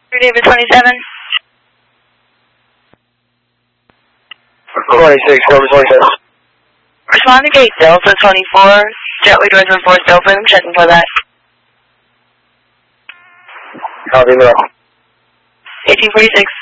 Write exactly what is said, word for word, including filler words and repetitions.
David twenty-seven. twenty-six, Cobra twenty-seven. Respond to gate Delta twenty-four. Jetway doors are forced open. I'm checking for that. Copy, no. eighteen forty-six.